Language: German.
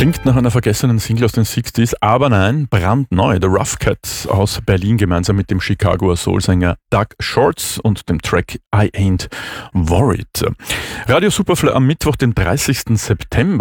Klingt nach einer vergessenen Single aus den 60s, aber nein, brandneu. The Rough Cats aus Berlin gemeinsam mit dem Chicagoer Soulsänger Doug Shorts und dem Track I Ain't Worried. Radio Superfly am Mittwoch, den 30. September.